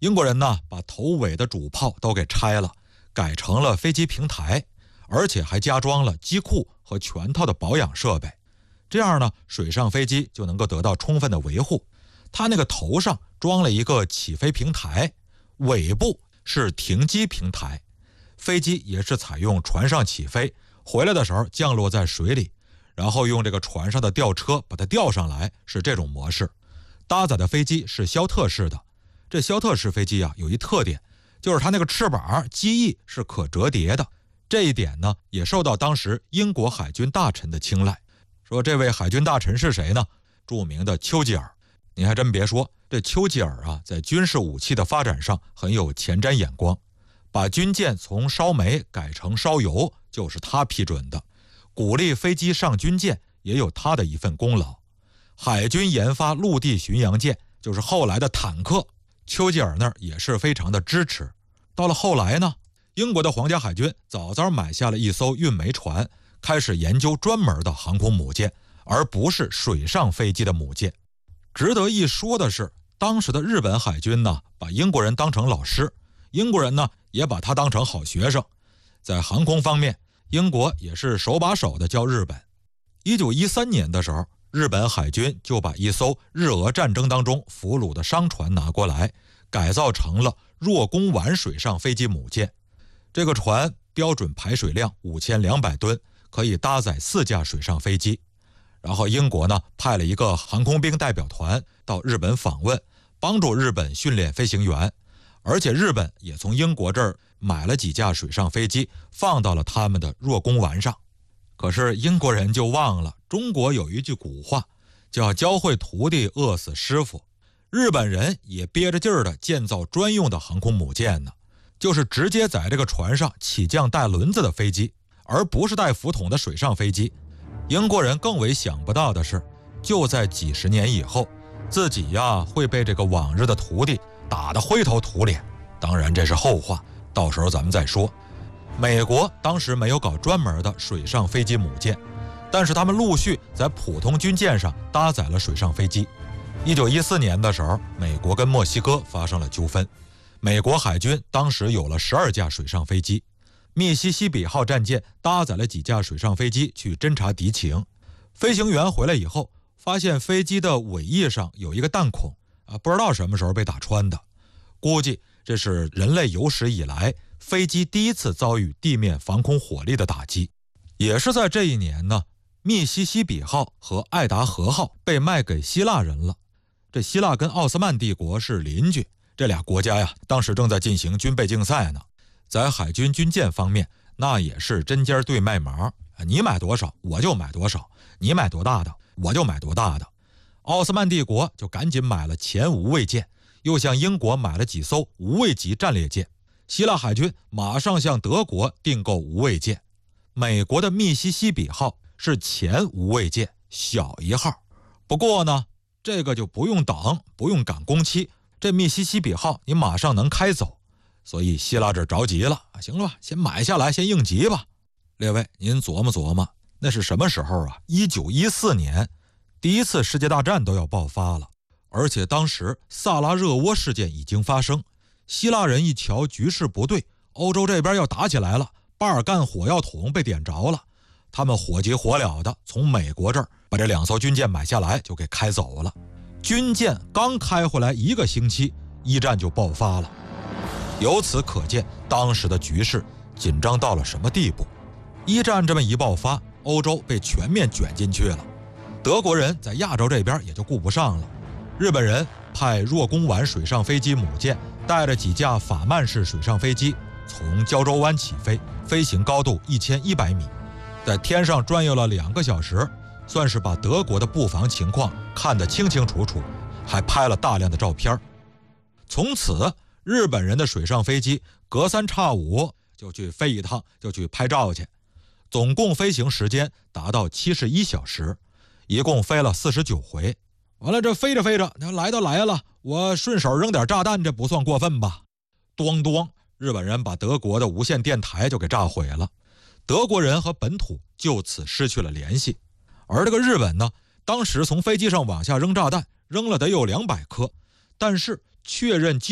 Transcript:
英国人呢，把头尾的主炮都给拆了，改成了飞机平台，而且还加装了机库和全套的保养设备。这样呢，水上飞机就能够得到充分的维护。它那个头上装了一个起飞平台，尾部是停机平台，飞机也是采用船上起飞，回来的时候降落在水里，然后用这个船上的吊车把它吊上来，是这种模式。搭载的飞机是肖特式的，这肖特式飞机啊有一特点，就是它那个翅膀机翼是可折叠的，这一点呢也受到当时英国海军大臣的青睐。说这位海军大臣是谁呢？著名的丘吉尔。你还真别说，这丘吉尔啊在军事武器的发展上很有前瞻眼光，把军舰从烧煤改成烧油就是他批准的，鼓励飞机上军舰也有他的一份功劳。海军研发陆地巡洋舰，就是后来的坦克，丘吉尔那儿也是非常的支持。到了后来呢，英国的皇家海军早早买下了一艘运煤船，开始研究专门的航空母舰，而不是水上飞机的母舰。值得一说的是，当时的日本海军呢，把英国人当成老师，英国人呢也把他当成好学生。在航空方面，英国也是手把手的教日本。1913年的时候，日本海军就把一艘日俄战争当中俘虏的商船拿过来，改造成了若宫丸水上飞机母舰。这个船标准排水量5200吨，可以搭载4架水上飞机。然后英国呢派了一个航空兵代表团到日本访问，帮助日本训练飞行员，而且日本也从英国这儿买了几架水上飞机，放到了他们的若宫丸上。可是英国人就忘了，中国有一句古话叫教会徒弟饿死师傅。日本人也憋着劲儿的建造专用的航空母舰呢，就是直接在这个船上起降带轮子的飞机，而不是带浮筒的水上飞机。英国人更为想不到的是，就在几十年以后，自己呀会被这个往日的徒弟打得灰头土脸。当然这是后话，到时候咱们再说。美国当时没有搞专门的水上飞机母舰，但是他们陆续在普通军舰上搭载了水上飞机。1914年的时候，美国跟墨西哥发生了纠纷，美国海军当时有了12架水上飞机。密西西比号战舰搭载了几架水上飞机去侦察敌情，飞行员回来以后发现飞机的尾翼上有一个弹孔不知道什么时候被打穿的，估计这是人类有史以来飞机第一次遭遇地面防空火力的打击。也是在这一年呢，密西西比号和爱达荷号被卖给希腊人了。这希腊跟奥斯曼帝国是邻居，这俩国家呀当时正在进行军备竞赛呢。在海军军舰方面，那也是针尖对麦芒，你买多少我就买多少，你买多大的我就买多大的。奥斯曼帝国就赶紧买了前无畏舰，又向英国买了几艘无畏级战列舰。希腊海军马上向德国订购无畏舰。美国的密西西比号是前无畏舰，小一号。不过呢，这个就不用等，不用赶工期，这密西西比号你马上能开走。所以希腊这着急了，行了吧，先买下来，先应急吧。列位您琢磨琢磨，那是什么时候啊？1914年，第一次世界大战都要爆发了，而且当时萨拉热窝事件已经发生。希腊人一瞧局势不对，欧洲这边要打起来了，巴尔干火药桶被点着了，他们火急火燎的从美国这儿把这2艘军舰买下来，就给开走了。军舰刚开回来1个星期，一战就爆发了。由此可见当时的局势紧张到了什么地步。一战这么一爆发，欧洲被全面卷进去了，德国人在亚洲这边也就顾不上了。日本人派若宫丸水上飞机母舰带着几架法曼式水上飞机从胶州湾起飞，飞行高度1100米，在天上转悠了2个小时，算是把德国的布防情况看得清清楚楚，还拍了大量的照片。从此日本人的水上飞机隔3差5就去飞一趟，就去拍照去，总共飞行时间达到71小时，一共飞了49回。完了，这飞着飞着，来都来了，我顺手扔点炸弹，这不算过分吧？咣咣，日本人把德国的无线电台就给炸毁了，德国人和本土就此失去了联系。而这个日本呢，当时从飞机上往下扔炸弹，扔了得有200颗，但是确认